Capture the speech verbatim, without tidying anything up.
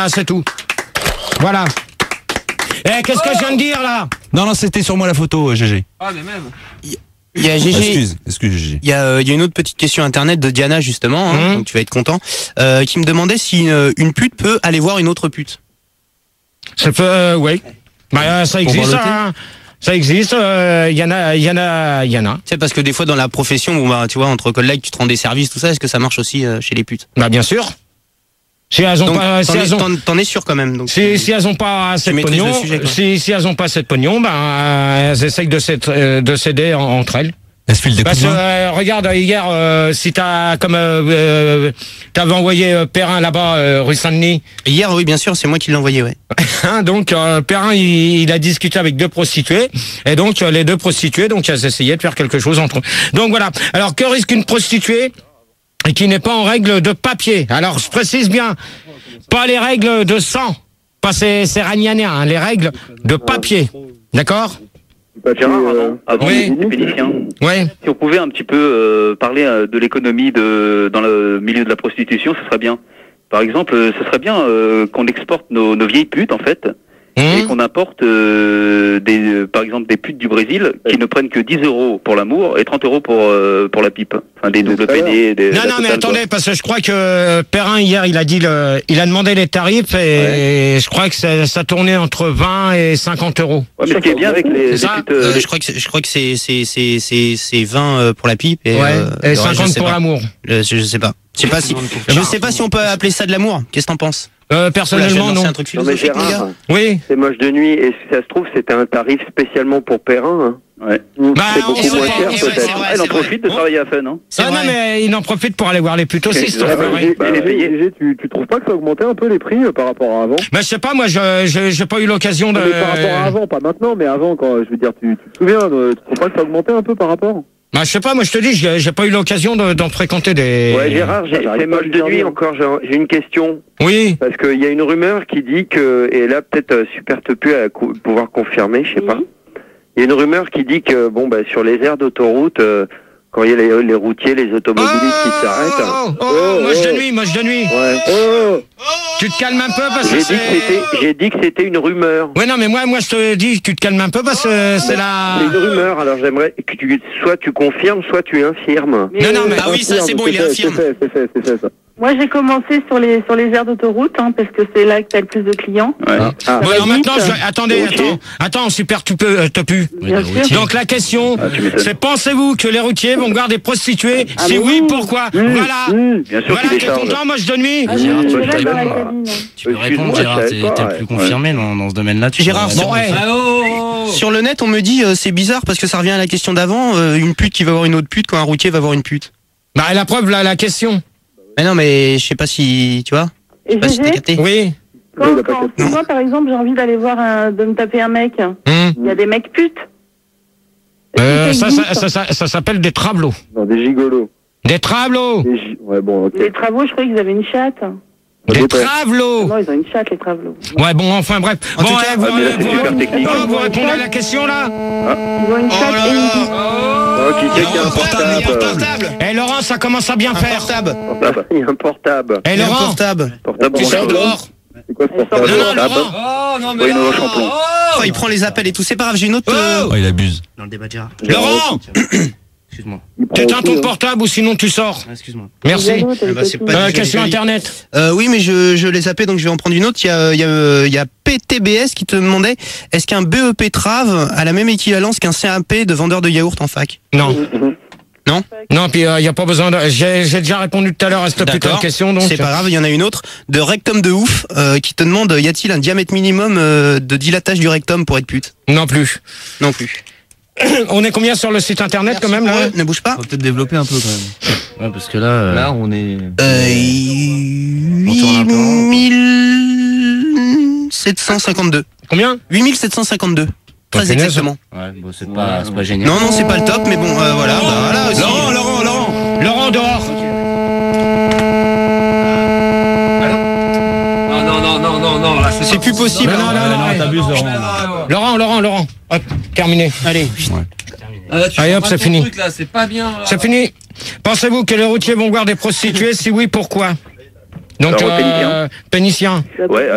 Ah, c'est tout. Voilà. Eh, qu'est-ce que je viens de dire, là? Non, non, c'était sur moi la photo, G G. Ah, mais même. Il y a G G. Excuse, excuse G G. Il y a, euh, il y a une autre petite question internet de Diana justement, hein, Mmh. donc tu vas être content, euh, qui me demandait si une, une pute peut aller voir une autre pute. Ça peut, euh, oui. Bah, euh, ça existe, voir le hein. Ça existe, il euh, y en a, il y en a, il y en a. C'est parce que des fois dans la profession, bon, bah, tu vois, entre collègues, tu te rends des services, tout ça, est-ce que ça marche aussi euh, chez les putes? Bah, bien sûr. Si elles ont Donc, pas, si t'en es, elles ont, t'en- t'en es sûr quand même. Donc, si, si elles ont pas assez de maîtrises pognon, le sujet, quoi. si, si elles ont pas assez de pognon, ben, euh, elles essayent de s'être- euh, de s'aider en- entre elles. Elle se file des coups Parce de que, main. euh, regarde, hier, euh, si t'as, comme, euh, euh, t'avais envoyé euh, Perrin là-bas, euh, rue Saint-Denis, Hier, oui, bien sûr, c'est moi qui l'ai envoyé, ouais. hein, donc, euh, Perrin, il, il a discuté avec deux prostituées, et donc, euh, les deux prostituées, donc, elles essayaient de faire quelque chose entre eux. Donc, voilà. Alors, que risque une prostituée qui n'est pas en règle de papier? Alors, je précise bien, pas les règles de sang, pas ces, ces ragnaniens, hein, les règles de papier. D'accord? Gérard, avant, avant Oui. les péniciens, Ouais. si on pouvait un petit peu euh, parler euh, de l'économie de dans le milieu de la prostitution, ce serait bien. Par exemple, euh, ce serait bien euh, qu'on exporte nos, nos vieilles putes, en fait, et Mmh. qu'on importe, euh, des, euh, par exemple, des putes du Brésil qui ne prennent que dix euros pour l'amour et trente euros pour euh, pour la pipe. Enfin, des doubles pédés, des... Non, la non, mais totale, attendez, quoi. parce que je crois que Perrin, hier, il a dit le, il a demandé les tarifs et je crois que ça, ça tournait entre vingt et cinquante euros. Ouais, mais ce qui est bien avec les, les C'est ça putes... euh, Euh, je crois que c'est, je crois que c'est c'est c'est c'est c'est vingt euh, pour la pipe et, Ouais, euh, et le reste, je cinquante sais pour pas. l'amour. Je, je sais pas. Je sais pas si je sais pas si on peut appeler ça de l'amour. Qu'est-ce que t'en penses? Euh, Oula, je viens de personnellement, lancer non. un truc Non mais philosophique, les gars. Gérard, Oui. c'est moche de nuit et si ça se trouve c'était un tarif spécialement pour Perrin. Hein. Ouais. Bah, c'est on beaucoup sait moins pas, cher on sait peut-être. pas. Ah, il en profite de travailler à Fun, hein. C'est Ah non, vrai. mais il en profite pour aller voir les putes aussi, c'est Ah, vrai. bah, G G, bah, G G, payé. G G, tu, tu trouves pas que ça a augmenté un peu les prix euh, par rapport à avant? Mais je sais pas, moi, je, je, j'ai pas eu l'occasion de. Mais par rapport à avant, pas maintenant, mais avant, quand je veux dire, tu, tu te souviens, de, tu trouves pas que ça a augmenté un peu par rapport? Bah, je sais pas, moi, je te dis, j'ai, j'ai pas eu l'occasion de, d'en fréquenter des. Ouais, Gérard, j'ai- J'arrive c'est pas à moche le de dire nuit bien. encore, j'ai j'ai une question. Oui. Parce qu'il y a une rumeur qui dit que, et là peut-être euh, Super Tepu à cou- pouvoir confirmer, je sais pas. Il y a une rumeur qui dit que, bon, bah, sur les aires d'autoroute, euh, quand il y a les, les routiers, les automobilistes qui s'arrêtent. Oh, oh, Oh, moche de oh. nuit, moche de nuit. Ouais. Oh, Tu te calmes un peu parce que j'ai dit c'est. que c'était, j'ai dit que c'était une rumeur. Ouais, non, mais moi, moi, je te dis, tu te calmes un peu parce que c'est la. C'est une rumeur, alors j'aimerais que tu, soit tu confirmes, soit tu infirmes. Non, non, mais. Ah oui, ça c'est bon, il est C'est fait, infirme. C'est fait, c'est fait, c'est fait ça. Moi, j'ai commencé sur les sur les aires d'autoroute, hein, parce que c'est là que t'as le plus de clients. Ouais. Ah. Bon, alors va maintenant, vite. je... attendez, Ok. attends, attends, super, tu peux, euh, topu. Bien sûr. Donc la question, Ah, tu m'étonnes. c'est pensez-vous que les routiers vont voir des prostituées? Ah, Si mais oui, oui. pourquoi? Mmh, Voilà. mmh. Bien sûr Voilà, qu'il t'es décharge. content, moche de nuit? Ah, je Mmh, je bah, vais je savais dans la pas. cabine. Tu peux Excuse-moi, répondre, je Gérard, savais t'es pas, t'es ouais. le plus confirmé dans, dans ce domaine-là. Tu Gérard, pourrais- sur, ouais. Ah, oh, oh, oh. sur le net, on me dit euh, c'est bizarre parce que ça revient à la question d'avant, euh, une pute qui va voir une autre pute quand un routier va voir une pute. Bah, la preuve, là, la question. Mais non, mais je sais pas si tu vois. Je Et sais pas si t'as G G, capté. Oui. quand, Oui, il a pas quand- capté. moi, par exemple, j'ai envie d'aller voir un, de me taper un mec, Hum. il y a des mecs putes. Est-ce Euh, que ça, existe ça, ça, ça, ça s'appelle des trablots. Non, des gigolos. Des trablots. Des gi- Ouais, bon, ok. Les travaux, je croyais qu'ils avaient une chatte. Des Peut-être. trablots. Non, ils ont une chatte, les travaux. Ouais, bon, enfin, bref. En Bon, tout ouais, cas, vous, ah, mais là, c'est vous- super vous- technique. oh, vous répondez à la question, là? Ils ont une Oh chatte là et une là. pute. Oh, qui c'est qui a un portable? Eh, Laurent, ça commence à bien Un faire. portable. Portable. Il y a un portable. Eh, Un Laurent, portable. Portable. tu sors portable. dehors. C'est quoi ce Elle sort portable? Non, non, Portable. Laurent. Oh, non, mais Oui, là, nouveau champlon. oh. Oh, il prend les appels et tout. C'est pas grave, j'ai une autre. euh, Oh, il abuse. Dans le débat de Gérard. Laurent, Excuse-moi. Il prend t'éteins aussi, ton hein. portable ou sinon tu sors. Ah, Excuse-moi. Merci. Diallo, t'as Ah les bah, c'est copines. pas- Euh, joli, question joli. internet. Euh, oui, mais je, je l'ai zappé, donc je vais en prendre une autre. Il y a, il y a, il y a P T B S qui te demandait est-ce qu'un B E P Trave a la même équivalence qu'un C A P de vendeur de yaourt en fac? Non. Non. Non, puis il euh, n'y a pas besoin de. J'ai j'ai déjà répondu tout à l'heure à cette putain de D'accord. question, donc. C'est pas grave, il y en a une autre de Rectum de ouf euh, qui te demande y a-t-il un diamètre minimum euh, de dilatage du rectum pour être pute? Non plus. Non plus. On est combien sur le site internet quand même là? Ouais, ne bouge pas. Faut peut-être développer un peu quand même. Ouais, parce que là. euh, Là, on est. Euh, On tourne un peu en rond, huit mille sept cent cinquante-deux. Combien? huit mille sept cent cinquante-deux. Très punaise. exactement. Ouais, bon, c'est pas, c'est pas génial. Non, non, c'est pas le top, mais bon, euh, voilà. Bah, voilà aussi. Laurent, Laurent, Laurent. Laurent dehors. Non, non, non, non, non, non, là, C'est plus possible. Non, non, non, non, t'abuses, Laurent. Laurent, Laurent, Laurent. Hop, terminé. Allez. Ah, là, tu Allez, fais hop, pas c'est ton fini. truc, là, c'est pas bien. là. C'est fini. Pensez-vous que les routiers vont voir des prostituées? Si oui, pourquoi? Donc, Alors, euh, pénitien. Ouais,